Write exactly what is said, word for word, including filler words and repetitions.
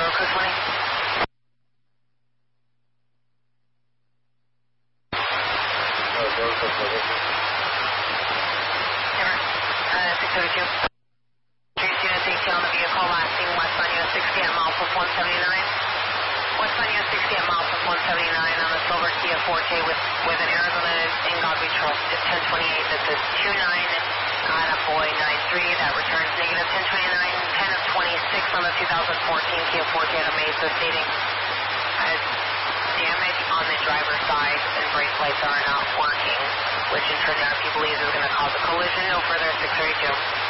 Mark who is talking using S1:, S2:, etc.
S1: Code twenty. six thirty-two. Trace unit safety on the vehicle, last seen westbound U S sixty at miles plus one seventy-nine. Westbound U S sixty at miles plus one seventy-nine on a silver Kia Forte with, with an Arizona in God We Trust at ten twenty-eight. This is two nine on a boy nine three. That returns negative ten twenty-nine, ten of twenty-six on the two thousand fourteen Kia Forte at a Mesa stating has damage on the driver's side and brake lights are not working, which in turn now he believes is going to cause a collision. No further six thirty-two.